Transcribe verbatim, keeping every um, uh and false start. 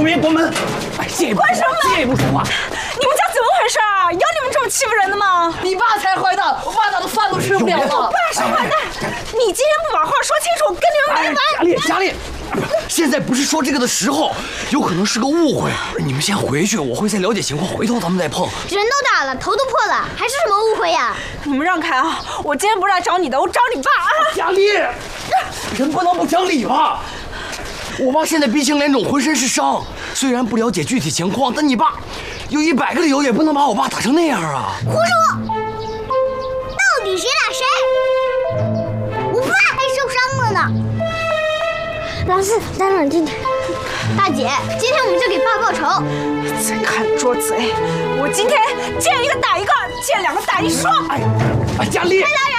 永别关门！哎，借一步， 关什么门？ 借一步说话。 你们家怎么回事啊？有你们这么欺负人的吗？ 你爸才坏蛋，我爸打的饭都吃不了了。 我爸是坏蛋，你既然不把话说清楚，跟你们没完。 佳丽，佳丽，现在不是说这个的时候，有可能是个误会。你们先回去，我会再了解情况，回头咱们再碰。 人都打了，头都破了，还是什么误会呀？ 你们让开啊！我今天不是来找你的，我找你爸啊！ 佳丽，人不能不讲理吧？我爸现在鼻青脸肿，浑身是伤，虽然不了解具体情况，但你爸有一百个理由也不能把我爸打成那样啊！ 胡说！到底谁打谁？我爸还受伤了呢。老四，咱冷静点。大姐，今天我们就给爸报仇。 嘴看拙嘴，我今天见一个打一个，见两个打一双。 哎，哎，佳丽。 快打